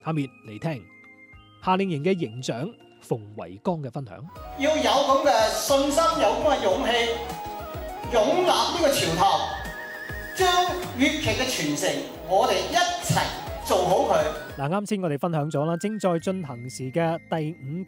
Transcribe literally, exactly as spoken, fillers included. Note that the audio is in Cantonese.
下面嚟聽夏令營嘅營長馮維剛嘅分享。 要有咁嘅信心，有咁嘅勇氣，擁立呢個潮頭，將粵劇嘅傳承，我哋一齊做好佢。 嗱，啱先我哋分享咗啦，正在進行時嘅第五